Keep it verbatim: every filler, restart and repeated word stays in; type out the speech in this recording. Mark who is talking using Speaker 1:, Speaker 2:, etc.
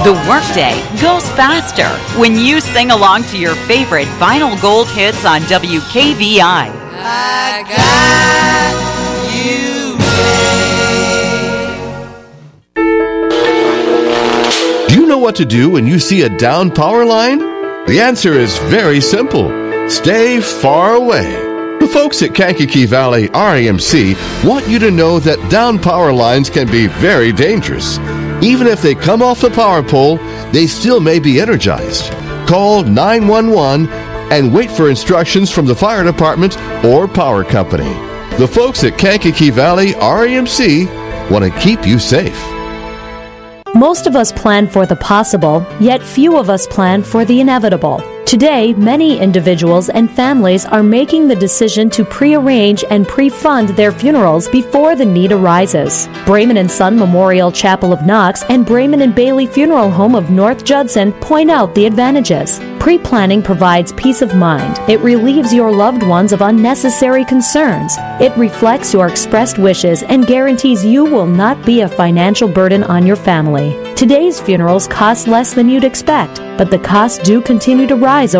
Speaker 1: The workday goes faster when you sing along to your favorite Vinyl Gold hits on W K V I.
Speaker 2: I got you, babe.
Speaker 3: Do you know what to do when you see a down power line? The answer is very simple. Stay far away. The folks at Kankakee Valley R E M C want you to know that down power lines can be very dangerous. Even if they come off the power pole, they still may be energized. Call nine one one and wait for instructions from the fire department or power company. The folks at Kankakee Valley R E M C want to keep you safe.
Speaker 4: Most of us plan for the possible, yet few of us plan for the inevitable. Today, many individuals and families are making the decision to pre-arrange and pre-fund their funerals before the need arises. Brayman and Son Memorial Chapel of Knox and Brayman and Bailey Funeral Home of North Judson point out the advantages. Pre-planning provides peace of mind. It relieves your loved ones of unnecessary concerns. It reflects your expressed wishes and guarantees you will not be a financial burden on your family. Today's funerals cost less than you'd expect, but the costs do continue to rise